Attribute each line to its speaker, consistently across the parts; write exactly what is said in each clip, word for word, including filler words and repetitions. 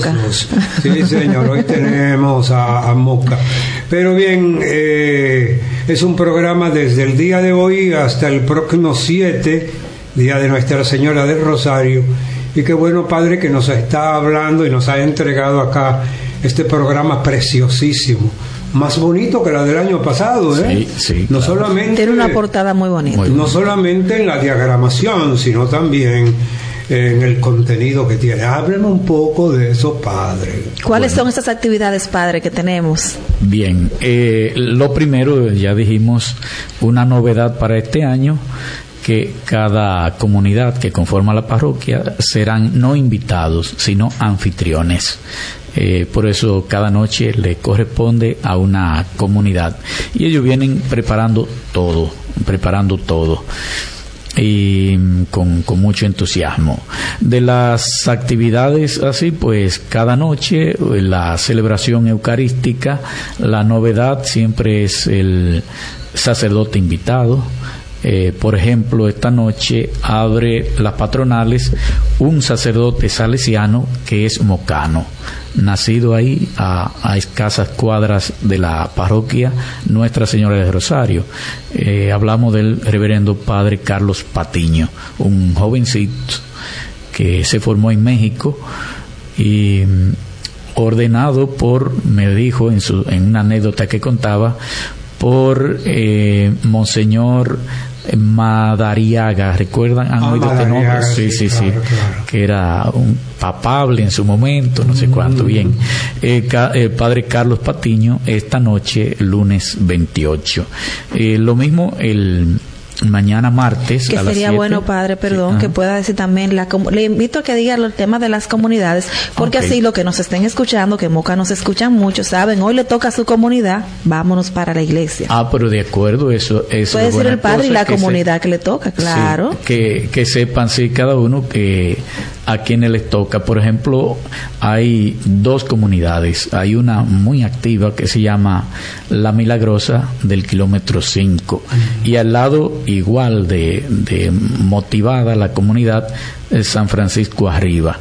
Speaker 1: Moca.
Speaker 2: Sí, señor, hoy tenemos a, a Moca. Pero bien, eh, es un programa desde el día de hoy hasta el próximo siete, día de Nuestra Señora del Rosario. Y qué bueno, Padre, que nos está hablando y nos ha entregado acá este programa preciosísimo. Más bonito que la del año pasado, ¿eh?
Speaker 3: Sí, sí.
Speaker 2: No
Speaker 3: claro.
Speaker 2: solamente,
Speaker 1: Tiene una portada muy bonita.
Speaker 3: Muy
Speaker 2: no solamente en la diagramación, sino también en el contenido que tiene. Hábleme un poco de eso, Padre.
Speaker 1: ¿Cuáles
Speaker 3: Bueno.
Speaker 1: son estas actividades, Padre, que tenemos?
Speaker 3: Bien, eh, lo primero, ya dijimos, una novedad para este año, que cada comunidad que conforma la parroquia serán no invitados, sino anfitriones. Eh, por eso cada noche le corresponde a una comunidad y ellos vienen preparando todo, preparando todo y con, con mucho entusiasmo. De las actividades así, pues cada noche la celebración eucarística, la novedad siempre es el sacerdote invitado. Eh, por ejemplo, esta noche abre las patronales un sacerdote salesiano que es mocano, nacido ahí a, a escasas cuadras de la parroquia Nuestra Señora del Rosario. Eh, hablamos del reverendo padre Carlos Patiño, un jovencito que se formó en México y ordenado por, me dijo en, su, en una anécdota que contaba, por eh, Monseñor Madariaga. ¿Recuerdan? ¿Han
Speaker 2: ah,
Speaker 3: oído este nombre? Sí, sí, sí,
Speaker 2: claro, claro.
Speaker 3: Que era un papable en su momento, no sé
Speaker 2: Mm.
Speaker 3: cuánto. Bien, eh, ca- el padre Carlos Patiño esta noche, lunes veintiocho. Eh, lo mismo el mañana martes
Speaker 1: Que
Speaker 3: a las
Speaker 1: sería
Speaker 3: siete.
Speaker 1: bueno, Padre, perdón,
Speaker 3: Sí,
Speaker 1: que
Speaker 3: ajá.
Speaker 1: pueda decir también, la com- le invito a que diga el tema de las comunidades, porque
Speaker 3: Ok.
Speaker 1: así lo que nos estén escuchando, que Moca nos escuchan mucho, saben, hoy le toca a su comunidad, vámonos para la iglesia.
Speaker 3: Ah, pero de acuerdo, eso, eso
Speaker 1: Puede
Speaker 3: es
Speaker 1: ser
Speaker 3: buena
Speaker 1: el Padre
Speaker 3: cosa,
Speaker 1: y la
Speaker 3: que se-
Speaker 1: comunidad que le toca, claro.
Speaker 3: Sí, que, que sepan, sí, cada uno que a quienes les toca. Por ejemplo, hay dos comunidades. Hay una muy activa que se llama La Milagrosa del kilómetro cinco. Y al lado, igual de, de motivada, la comunidad es San Francisco Arriba.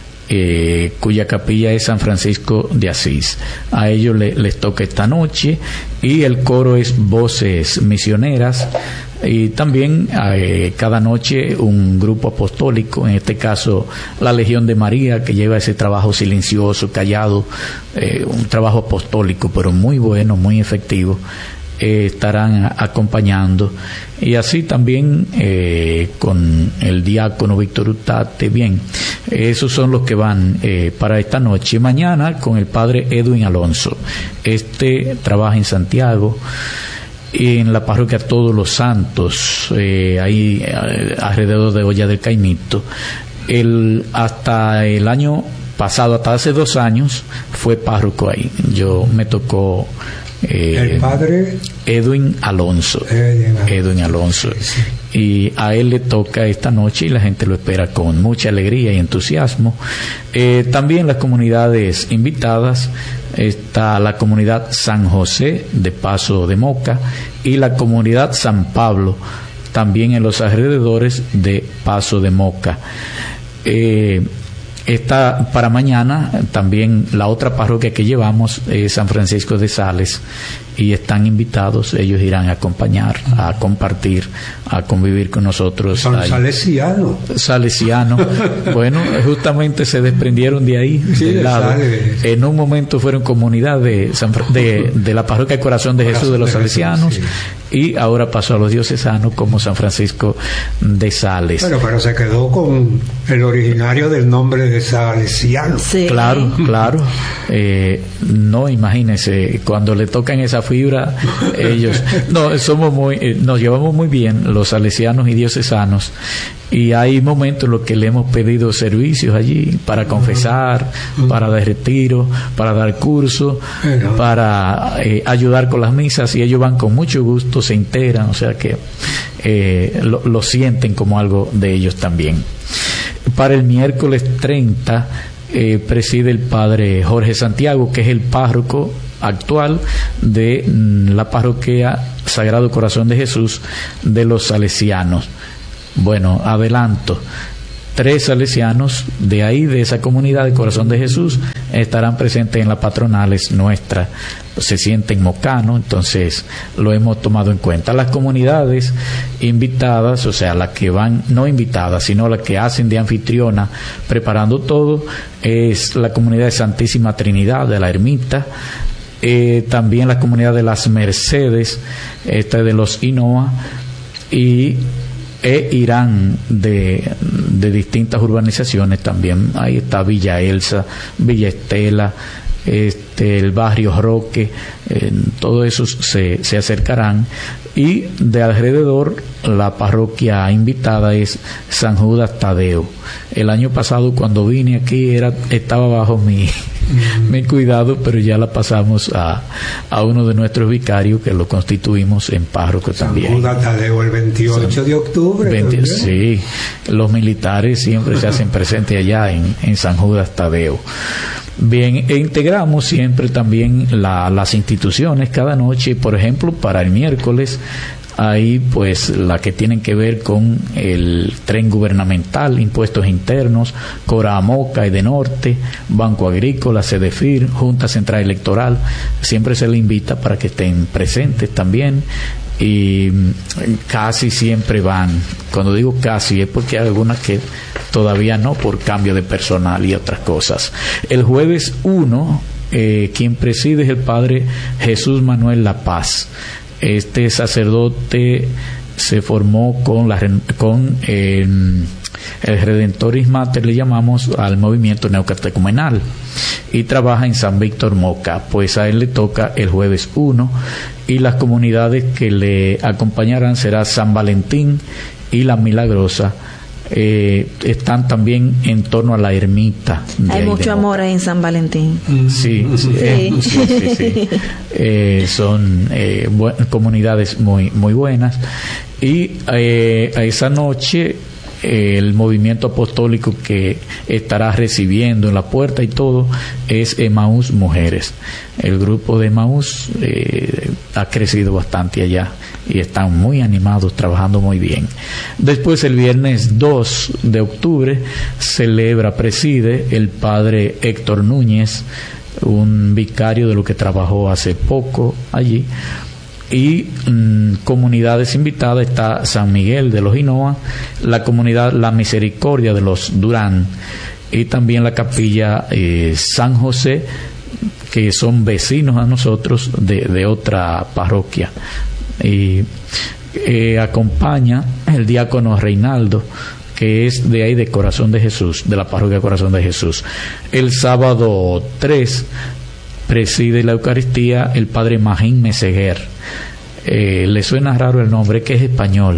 Speaker 3: Eh, cuya capilla es San Francisco de Asís. A ellos le, les toca esta noche y el coro es Voces Misioneras, y también eh, cada noche un grupo apostólico, en este caso la Legión de María, que lleva ese trabajo silencioso, callado, eh, un trabajo apostólico pero muy bueno, muy efectivo. Eh, estarán acompañando, y así también eh, con el diácono Víctor Utate. Bien, esos son los que van eh, para esta noche. Mañana con el padre Edwin Alonso. Este trabaja en Santiago, en la parroquia Todos los Santos, eh, ahí eh, alrededor de Olla del Caimito. El, hasta el año pasado, hasta hace dos años, fue párroco ahí. Yo me tocó Eh,
Speaker 2: el padre
Speaker 3: Edwin Alonso.
Speaker 2: Edwin Alonso.
Speaker 3: Edwin Alonso.
Speaker 2: Sí, sí.
Speaker 3: Y a él le toca esta noche y la gente lo espera con mucha alegría y entusiasmo. Eh, también las comunidades invitadas, está la comunidad San José de Paso de Moca y la comunidad San Pablo, también en los alrededores de Paso de Moca. Eh, Está para mañana también la otra parroquia que llevamos, eh, San Francisco de Sales, y están invitados. Ellos irán a acompañar, a compartir, a convivir con nosotros.
Speaker 2: Son
Speaker 3: ahí.
Speaker 2: salesianos.
Speaker 3: Salesiano. Bueno, justamente se desprendieron de ahí,
Speaker 2: Sí,
Speaker 3: del
Speaker 2: de
Speaker 3: lado.
Speaker 2: Sales.
Speaker 3: En un momento fueron comunidad de, San Fra- de, de la parroquia Corazón de
Speaker 2: Corazón
Speaker 3: Jesús de los
Speaker 2: de Jesús,
Speaker 3: Salesianos,
Speaker 2: sí.
Speaker 3: Y ahora pasó a los diocesanos como San Francisco de Sales.
Speaker 2: Pero, pero se quedó con el originario del nombre de salesiano.
Speaker 1: Sí.
Speaker 3: Claro, claro. Eh, no, imagínense, cuando le tocan esa fibra, ellos... No, somos muy... eh, nos llevamos muy bien los salesianos y diocesanos, y hay momentos en los que le hemos pedido servicios allí para confesar, para dar retiro, para dar curso,
Speaker 2: Bueno.
Speaker 3: para eh, ayudar con las misas, y ellos van con mucho gusto, se integran, o sea que eh, lo, lo sienten como algo de ellos también. Para el miércoles treinta eh, preside el padre Jorge Santiago, que es el párroco actual de mm, la parroquia Sagrado Corazón de Jesús de los Salesianos. Bueno, adelanto, tres salesianos de ahí, de esa comunidad de Corazón de Jesús, estarán presentes en las patronales nuestras. Se sienten mocanos, entonces lo hemos tomado en cuenta. Las comunidades invitadas, o sea, las que van, no invitadas, sino las que hacen de anfitriona, preparando todo, es la comunidad de Santísima Trinidad, de la Ermita, eh, también la comunidad de las Mercedes, esta de los Hinoa, y e irán de, de distintas urbanizaciones también. Ahí está Villa Elsa, Villa Estela, este, el barrio Roque, eh, todos esos se, se acercarán. Y de alrededor, la parroquia invitada es San Judas Tadeo. El año pasado, cuando vine aquí, era estaba bajo mi, mm. mi cuidado, pero ya la pasamos a, a uno de nuestros vicarios, que lo constituimos en párroco también.
Speaker 2: San Judas Tadeo, el veintiocho San, de octubre.
Speaker 3: veinte, sí, los militares siempre se hacen presentes allá en, en San Judas Tadeo. Bien, e integramos siempre también la, las instituciones cada noche. Por ejemplo, para el miércoles hay pues la que tienen que ver con el tren gubernamental, impuestos internos, Cora Moca y de Norte, Banco Agrícola, Cedefir, Junta Central Electoral. Siempre se le invita para que estén presentes también. Y casi siempre van. Cuando digo casi es porque hay algunas que todavía no, por cambio de personal y otras cosas. El jueves uno, eh, quien preside es el padre Jesús Manuel La Paz. Este sacerdote se formó con la con eh, el Redentoris Mater, le llamamos al movimiento neocatecumenal, y trabaja en San Víctor Moca. Pues a él le toca el jueves uno, y las comunidades que le acompañarán será San Valentín y La Milagrosa. Eh, están también en torno a la ermita.
Speaker 1: Hay mucho amor ahí en San Valentín.
Speaker 3: Sí, sí,
Speaker 1: sí.
Speaker 3: Eh, sí, sí, sí. Eh, son eh, bu- comunidades muy, muy buenas. Y eh, a esa noche eh, el movimiento apostólico que estará recibiendo en la puerta y todo es Emaús Mujeres. El grupo de Emaús eh, ha crecido bastante allá y están muy animados, trabajando muy bien. Después, el viernes dos de octubre, celebra, preside el padre Héctor Núñez, un vicario de lo que trabajó hace poco allí. Y mmm, comunidades invitadas está San Miguel de los Hinoa, la comunidad La Misericordia de los Durán, y también la capilla eh, San José, que son vecinos a nosotros de, de otra parroquia. Y eh, acompaña el diácono Reinaldo, que es de ahí, de Corazón de Jesús, de la parroquia Corazón de Jesús. El sábado tres preside la Eucaristía el padre Magín Meseguer. Eh, le suena raro el nombre, que es español.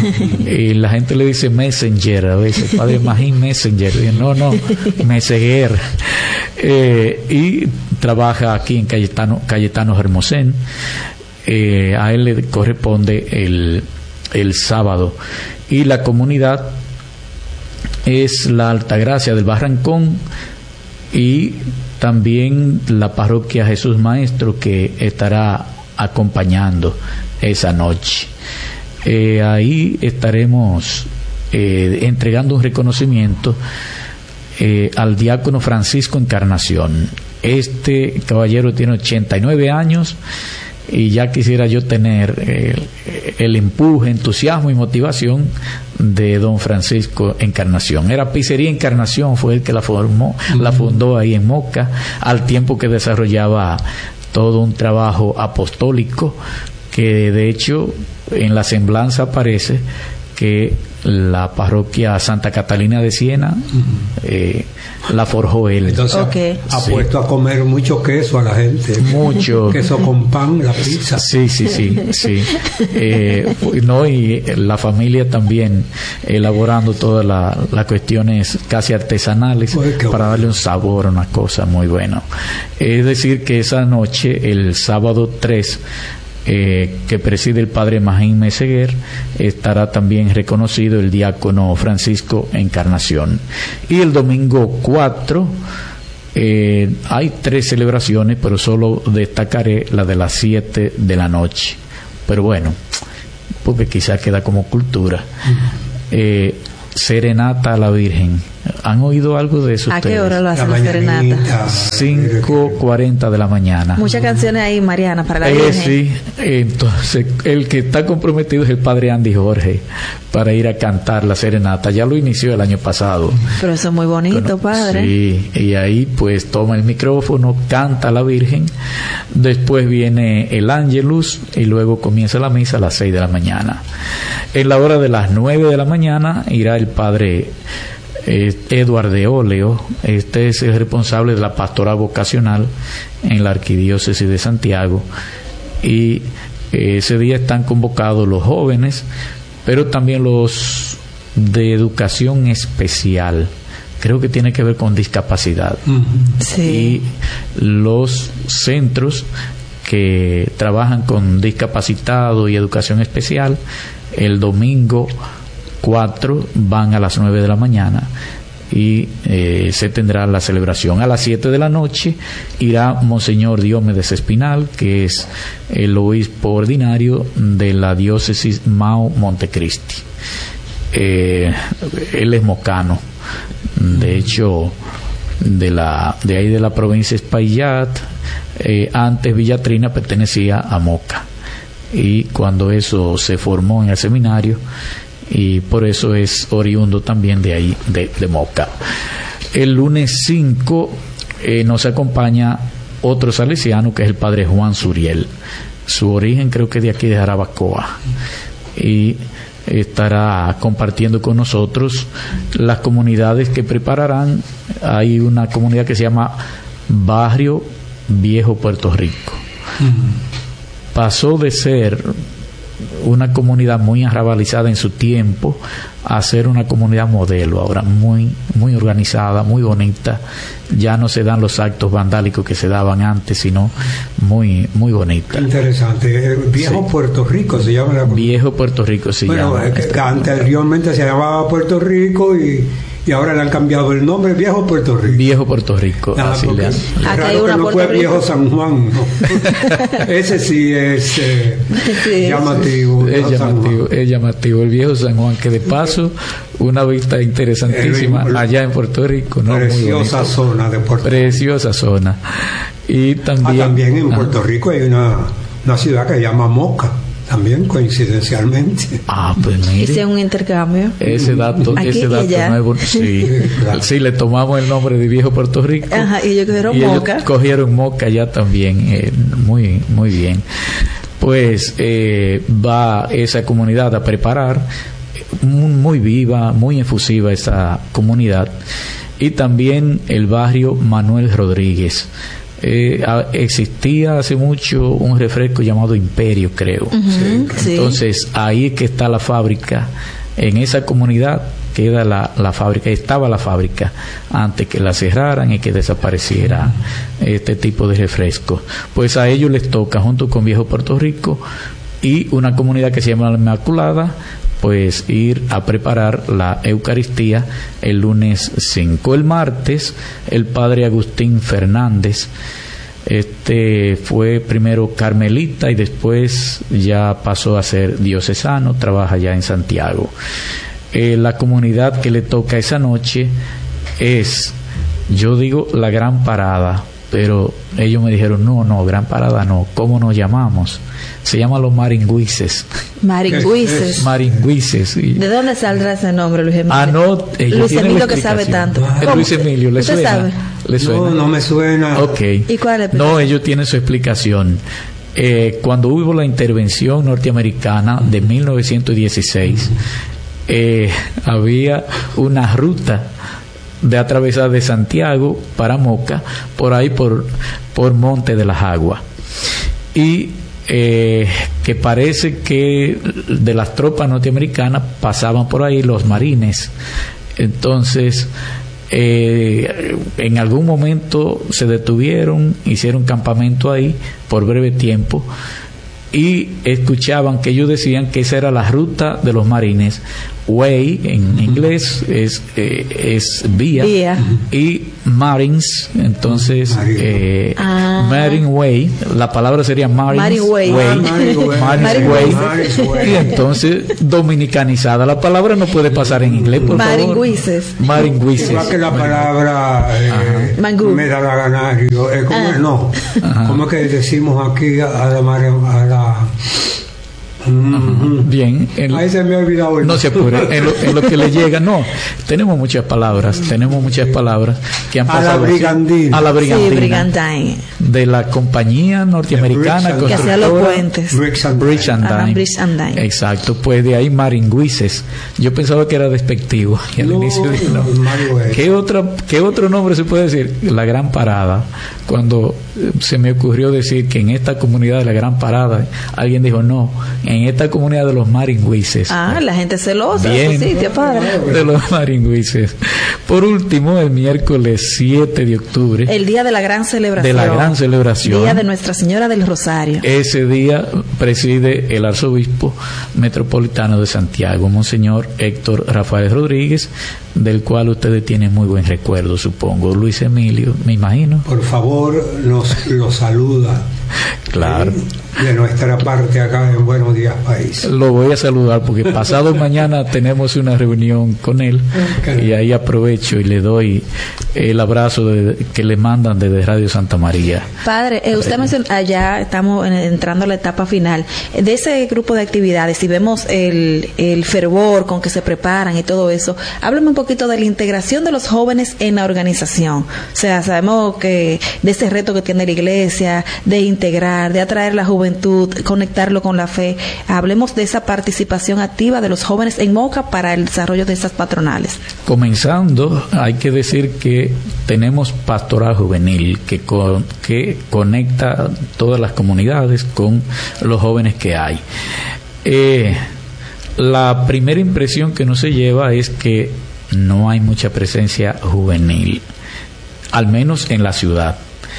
Speaker 3: Y la gente le dice Messenger a veces, padre Magín Messenger. Y no, no, Meseguer. Eh, y trabaja aquí en Cayetano, Cayetano Hermosén. Eh, a él le corresponde el, el sábado. Y la comunidad es la Altagracia del Barrancón, y también la parroquia Jesús Maestro, que estará acompañando esa noche. Eh, ahí estaremos eh, entregando un reconocimiento eh, al diácono Francisco Encarnación. Este caballero tiene ochenta y nueve años, y ya quisiera yo tener el, el empuje, entusiasmo y motivación de don Francisco Encarnación. Era Pizzería Encarnación, fue el que la formó, uh-huh. la fundó ahí en Moca, al tiempo que desarrollaba todo un trabajo apostólico, que de hecho en la semblanza aparece que la parroquia Santa Catalina de Siena uh-huh. eh, la forjó él.
Speaker 2: Entonces okay. ha, ha sí. puesto a comer mucho queso a la gente.
Speaker 3: Mucho.
Speaker 2: Queso con pan, la pizza.
Speaker 3: Sí, sí, sí, sí. Eh, no, y la familia también elaborando todas la, las cuestiones casi artesanales pues para bueno. darle un sabor a una cosa muy buena. Es decir, que esa noche, el sábado tres, Eh, que preside el padre Magín Meseguer, estará también reconocido el diácono Francisco Encarnación. Y el domingo cuatro eh, hay tres celebraciones, pero solo destacaré la de las siete de la noche. Pero bueno, porque quizás queda como cultura. Eh, Serenata a la Virgen. ¿Han oído algo de eso
Speaker 1: ¿A
Speaker 3: ustedes?
Speaker 1: qué hora lo hacen
Speaker 2: La
Speaker 1: la serenata?
Speaker 3: cinco cuarenta de la mañana.
Speaker 1: Muchas canciones ahí, Mariana, para la
Speaker 3: Eh,
Speaker 1: Virgen.
Speaker 3: sí, entonces el que está comprometido es el padre Andy Jorge para ir a cantar la serenata. Ya lo inició el año pasado.
Speaker 1: Pero eso es muy bonito,
Speaker 3: Bueno,
Speaker 1: padre.
Speaker 3: Sí, y ahí pues toma el micrófono, canta a la Virgen, después viene el Ángelus y luego comienza la misa a las seis de la mañana. En la hora de las nueve de la mañana irá el padre eh, Edward de Óleo. Este es el responsable de la pastoral vocacional en la Arquidiócesis de Santiago, y eh, ese día están convocados los jóvenes, pero también los de educación especial, creo que tiene que ver con discapacidad,
Speaker 1: Sí.
Speaker 3: y los centros que trabajan con discapacitados y educación especial. El domingo cuatro van a las nueve de la mañana y eh, se tendrá la celebración. A las siete de la noche irá Monseñor Diomedes Espinal, que es el obispo ordinario de la diócesis Mao Montecristi. Eh, él es mocano, de hecho, de la de ahí de la provincia de Espaillat. Eh, antes Villatrina pertenecía a Moca, y cuando eso se formó en el seminario, y por eso es oriundo también de ahí, de, de Moca. El lunes cinco eh, nos acompaña otro salesiano, que es el padre Juan Suriel. Su origen creo que de aquí de Jarabacoa, y estará compartiendo con nosotros las comunidades que prepararán. Hay una comunidad que se llama Barrio Viejo Puerto Rico. Uh-huh. Pasó de ser una comunidad muy arrabalizada en su tiempo a ser una comunidad modelo ahora, muy muy organizada, muy bonita. Ya no se dan los actos vandálicos que se daban antes, sino muy muy bonita.
Speaker 2: Interesante. Viejo sí. Puerto Rico se llama la comunidad.
Speaker 3: Viejo Puerto Rico se
Speaker 2: bueno,
Speaker 3: llama.
Speaker 2: Que, que anteriormente se llamaba Puerto Rico, y y ahora le han cambiado el nombre, Viejo Puerto Rico.
Speaker 3: Viejo Puerto Rico.
Speaker 2: Ah,
Speaker 3: así le han...
Speaker 2: Es raro que no fue Viejo San Juan, ¿no? Ese sí es eh, sí, llamativo.
Speaker 3: Es llamativo, es llamativo. El Viejo San Juan, que de paso, una vista interesantísima el, allá en Puerto Rico, ¿no?
Speaker 2: Preciosa zona de Puerto Rico.
Speaker 3: Preciosa zona. Y también,
Speaker 2: ah, también en Puerto Rico hay una, una ciudad que se llama Moca. También coincidencialmente.
Speaker 3: Ah, pues mire.
Speaker 1: Hice un intercambio.
Speaker 3: Ese dato,
Speaker 1: Aquí
Speaker 3: ese dato nuevo. Sí, claro. Sí, le tomamos el nombre de Viejo Puerto Rico.
Speaker 1: Ajá, y ellos cogieron
Speaker 3: y
Speaker 1: Moca.
Speaker 3: Ellos cogieron Moca ya también. Eh, muy, muy bien. Pues eh, va esa comunidad a preparar, muy, muy viva, muy efusiva esa comunidad. Y también el barrio Manuel Rodríguez. Eh, existía hace mucho un refresco llamado Imperio, creo.
Speaker 1: Uh-huh, sí.
Speaker 3: Entonces ahí es que está la fábrica. En esa comunidad queda la, la fábrica, estaba la fábrica antes que la cerraran y que desapareciera este tipo de refrescos. Pues a ellos les toca, junto con Viejo Puerto Rico y una comunidad que se llama La Inmaculada, pues ir a preparar la Eucaristía el lunes cinco. El martes, el padre Agustín Fernández, este fue primero carmelita y después ya pasó a ser diocesano, trabaja ya en Santiago. Eh, la comunidad que le toca esa noche es, yo digo, la Gran Parada, pero ellos me dijeron, no, no, Gran Parada no, ¿cómo nos llamamos? Se llama los Maringüises.
Speaker 1: Maringüises.
Speaker 3: Maringüises. Sí.
Speaker 1: ¿De dónde saldrá ese nombre, Luis Emilio?
Speaker 3: Ah, no,
Speaker 1: Luis Emilio, que sabe tanto.
Speaker 3: ¿Cómo? Luis Emilio, ¿le
Speaker 1: ¿Usted
Speaker 3: suena?
Speaker 1: sabe?
Speaker 3: ¿Le suena?
Speaker 2: No, no me suena.
Speaker 3: Ok.
Speaker 1: ¿Y cuál es?
Speaker 3: No, ellos tienen su explicación. Eh, cuando hubo la intervención norteamericana de mil novecientos dieciséis, eh, había una ruta de atravesar de Santiago para Moca, por ahí por, por Monte de las Aguas. Y eh, que parece que de las tropas norteamericanas pasaban por ahí los marines. Entonces, eh, en algún momento se detuvieron, hicieron campamento ahí por breve tiempo, y escuchaban que ellos decían que esa era la ruta de los marines. way en inglés es eh, es vía,
Speaker 1: Vía.
Speaker 3: y marines, entonces
Speaker 2: Marine.
Speaker 3: eh,
Speaker 1: Ah.
Speaker 3: marine way, la palabra sería marines
Speaker 1: Marine way.
Speaker 3: way,
Speaker 2: Ah, Marine way.
Speaker 3: Marines
Speaker 1: Marine
Speaker 3: way.
Speaker 2: Marines way.
Speaker 3: Y entonces dominicanizada la palabra no puede pasar en inglés, por favor.
Speaker 1: Maringüises.
Speaker 3: Maringüises.
Speaker 2: Igual que la palabra eh,
Speaker 1: Mangú.
Speaker 2: medalaganario, eh, ¿cómo,
Speaker 1: Ah.
Speaker 2: no,
Speaker 3: Ajá.
Speaker 2: ¿cómo es que decimos aquí a la mar- a la Mm,
Speaker 3: Bien, en-
Speaker 2: ahí se me ha olvidado el
Speaker 3: no se apure, en lo, en lo que le llega, no, tenemos muchas palabras, tenemos muchas palabras que han
Speaker 2: A la
Speaker 3: pasado así.
Speaker 2: brigandina.
Speaker 3: a la
Speaker 1: Sí,
Speaker 3: brigandina,
Speaker 1: brigandine.
Speaker 3: de la compañía norteamericana
Speaker 2: Briggs and
Speaker 1: Que hacía los
Speaker 3: constructora
Speaker 1: puentes.
Speaker 2: Bricks and
Speaker 3: Bridge and
Speaker 1: Ajá,
Speaker 3: Dine.
Speaker 1: Bridge and Dine.
Speaker 3: Exacto, pues de ahí maringüises. Yo pensaba que era despectivo y al
Speaker 2: No,
Speaker 3: inicio dije, no.
Speaker 2: no, Mario,
Speaker 3: ¿Qué, otra, ¿Qué otro nombre se puede decir? La Gran Parada. Cuando eh, se me ocurrió decir que en esta comunidad de la Gran Parada, alguien dijo, no, en esta comunidad de los maringüises.
Speaker 1: Ah, la gente celosa de
Speaker 3: Bien.
Speaker 1: su sitio, padre.
Speaker 3: De los maringüises. Por último, el miércoles siete de octubre,
Speaker 1: El día de la gran celebración.
Speaker 3: de la gran celebración,
Speaker 1: Día de Nuestra Señora del Rosario.
Speaker 3: ese día preside el arzobispo metropolitano de Santiago, Monseñor Héctor Rafael Rodríguez, del cual ustedes tienen muy buen recuerdo, supongo. Luis Emilio, me imagino.
Speaker 2: por favor, nos lo saluda.
Speaker 3: Claro.
Speaker 2: Eh, De nuestra parte acá en Buenos Días País.
Speaker 3: Lo voy a saludar porque pasado mañana tenemos una reunión con él y ahí aprovecho y le doy el abrazo de- que le mandan desde Radio Santa María.
Speaker 1: Padre, eh, usted mencionó, allá estamos en- entrando a la etapa final eh, de ese grupo de actividades y vemos el, el fervor con que se preparan y todo eso. Háblame un poquito de la integración de los jóvenes en la organización. O sea, sabemos que de ese reto que tiene la iglesia, de integrar, de atraer la juventud, conectarlo con la fe. Hablemos de esa participación activa de los jóvenes en Moca para el desarrollo de estas patronales.
Speaker 3: Comenzando, hay que decir que tenemos pastoral juvenil que, con- que conecta todas las comunidades con los jóvenes que hay. Eh, la primera impresión que uno se lleva es que no hay mucha presencia juvenil, al menos en la ciudad.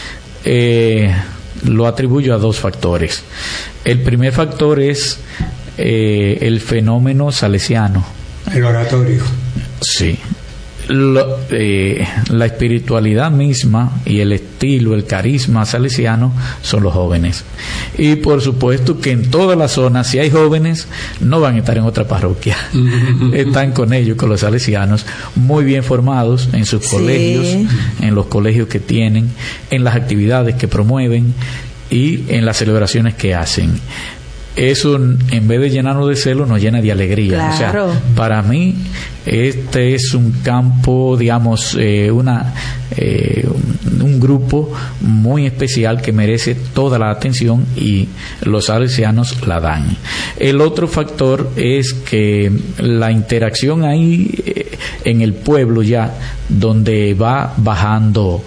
Speaker 3: Eh, lo atribuyo a dos factores. El primer factor es eh, el fenómeno salesiano.
Speaker 2: El oratorio.
Speaker 3: Sí. Lo- eh, la espiritualidad misma y el estilo, el carisma salesiano son los jóvenes. Y por supuesto que en toda la zona, si hay jóvenes, no van a estar en otra parroquia. Están con ellos, con los salesianos, muy bien formados en sus
Speaker 1: Sí.
Speaker 3: colegios, en los colegios que tienen, en las actividades que promueven y en las celebraciones que hacen. Eso, en vez de llenarnos de celo, nos llena de alegría.
Speaker 1: Claro.
Speaker 3: O sea, para mí, este es un campo, digamos, eh, una eh, un, un grupo muy especial que merece toda la atención y los salesianos la dan. El otro factor es que la interacción ahí eh, en el pueblo ya, donde va bajando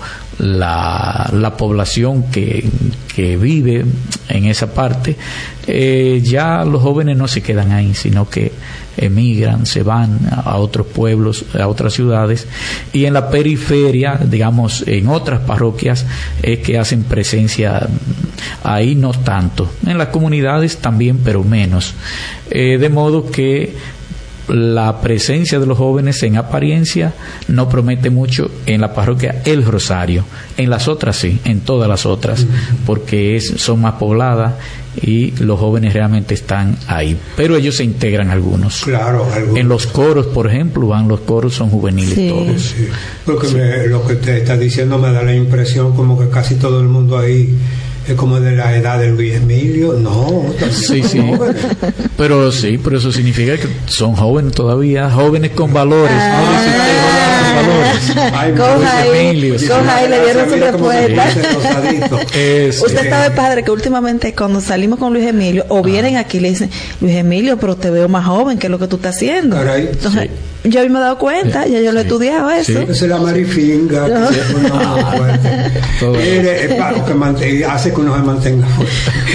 Speaker 3: la, la población que, que vive en esa parte, eh, ya los jóvenes no se quedan ahí, sino que emigran, se van a otros pueblos, a otras ciudades, y en la periferia, digamos, en otras parroquias, es que hacen presencia ahí, no tanto. En las comunidades también, pero menos. Eh, de modo que la presencia de los jóvenes en apariencia no promete mucho en la parroquia El Rosario. En las otras sí, en todas las otras, porque es, son más pobladas y los jóvenes realmente están ahí. Pero ellos se integran algunos.
Speaker 2: Claro, algunos.
Speaker 3: En los coros, por ejemplo, van los coros, son juveniles
Speaker 1: Sí.
Speaker 3: todos.
Speaker 2: Sí, porque me- lo que te está diciendo me da la impresión como que casi todo el mundo ahí es como de la edad de Luis Emilio. No, también
Speaker 3: Sí,
Speaker 2: son
Speaker 3: sí.
Speaker 2: jóvenes.
Speaker 3: Pero sí, pero eso significa que son jóvenes todavía, jóvenes con valores. No dice usted jóvenes con valores.
Speaker 2: Ay,
Speaker 1: Coja
Speaker 2: Luis
Speaker 1: ahí,
Speaker 3: Emilio, sí.
Speaker 1: coja ahí, le dieron su
Speaker 2: Mira cómo se
Speaker 1: respuesta.
Speaker 2: dice, rosadito.
Speaker 3: Es-
Speaker 1: Usted
Speaker 2: Eh,
Speaker 1: sabe, padre, que últimamente cuando salimos con Luis Emilio o vienen aquí le dicen, Luis Emilio, pero te veo más joven que lo que tú estás haciendo.
Speaker 2: Caray.
Speaker 1: Entonces, yo a mí me he dado cuenta,
Speaker 3: Sí.
Speaker 1: ya yo lo he
Speaker 3: Sí.
Speaker 1: estudiado eso.
Speaker 3: Sí.
Speaker 2: Esa es la marifinga que se pone uno fuerte.
Speaker 3: Todo.
Speaker 2: Mire, es para que mante- hace que uno se mantenga fuerte.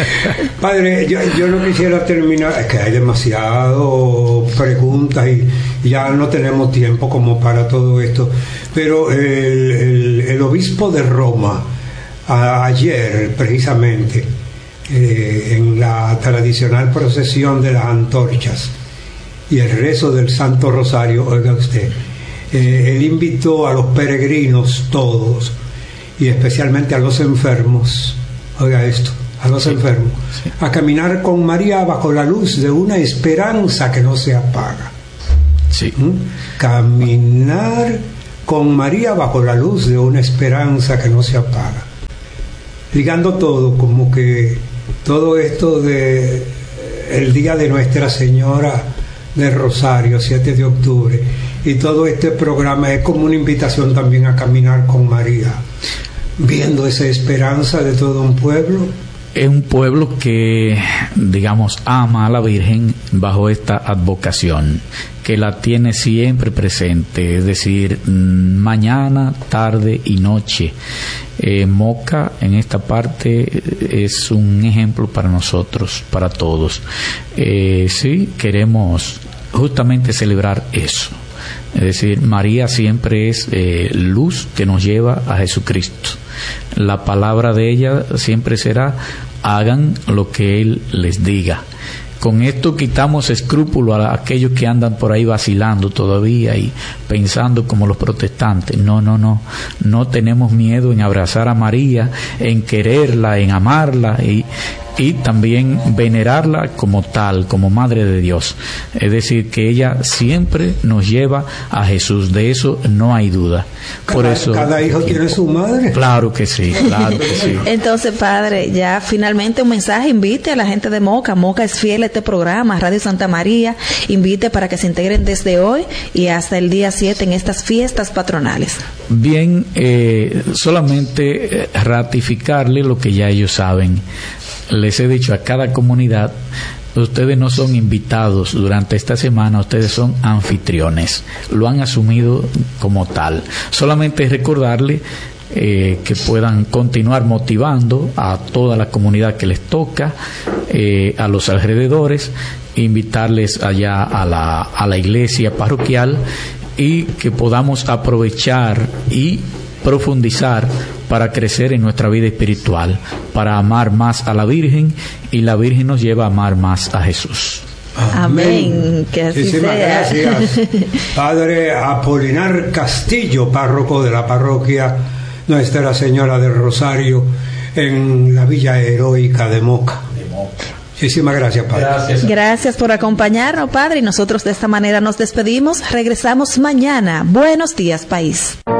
Speaker 2: Padre, yo, yo no quisiera terminar, es que hay demasiado preguntas y, y ya no tenemos tiempo como para todo esto, pero el, el- el obispo de Roma a- ayer precisamente eh, en la tradicional procesión de las antorchas y el rezo del Santo Rosario. Oiga usted, eh, él invitó a los peregrinos todos, y especialmente a los enfermos, oiga esto, a los sí, enfermos, sí. a caminar con María bajo la luz de una esperanza que no se apaga.
Speaker 3: Sí.
Speaker 2: ¿Mm? Caminar con María bajo la luz de una esperanza que no se apaga. Ligando todo, como que todo esto de el día de Nuestra Señora del Rosario, siete de octubre, y todo este programa es como una invitación también a caminar con María, viendo esa esperanza de todo un pueblo.
Speaker 3: Es un pueblo que, digamos, ama a la Virgen bajo esta advocación, que la tiene siempre presente, es decir, mañana, tarde y noche. Eh, Moca en esta parte es un ejemplo para nosotros, para todos. Eh, sí, queremos justamente celebrar eso. Es decir, María siempre es eh, luz que nos lleva a Jesucristo. La palabra de ella siempre será: hagan lo que Él les diga. Con esto quitamos escrúpulo a aquellos que andan por ahí vacilando todavía y pensando como los protestantes. No, no, no. No tenemos miedo en abrazar a María, en quererla, en amarla y, y también venerarla como tal, como Madre de Dios. Es decir, que ella siempre nos lleva a Jesús. De eso no hay duda. Por
Speaker 2: cada,
Speaker 3: eso,
Speaker 2: cada hijo tiene su madre.
Speaker 3: Claro que sí, claro que sí.
Speaker 1: Entonces, padre, ya finalmente un mensaje, invite a la gente de Moca. Moca es fiel a este programa, Radio Santa María. Invite para que se integren desde hoy y hasta el día siete en estas fiestas patronales.
Speaker 3: Bien, eh, solamente eh, ratificarle lo que ya ellos saben. Les he dicho a cada comunidad: ustedes no son invitados durante esta semana, ustedes son anfitriones. Lo han asumido como tal. Solamente recordarle eh, que puedan continuar motivando a toda la comunidad que les toca, eh, a los alrededores, invitarles allá a la, a la iglesia parroquial, y que podamos aprovechar y profundizar para crecer en nuestra vida espiritual, para amar más a la Virgen, y la Virgen nos lleva a amar más a Jesús.
Speaker 1: Amén. Que así
Speaker 2: Muchísimas
Speaker 1: sea.
Speaker 2: gracias, Padre Apolinar Castillo, párroco de la parroquia Nuestra Señora del Rosario en la Villa Heroica de Moca. Muchísimas gracias, Padre.
Speaker 3: Gracias.
Speaker 1: Gracias por acompañarnos, padre, y nosotros de esta manera nos despedimos. Regresamos mañana. Buenos días, país.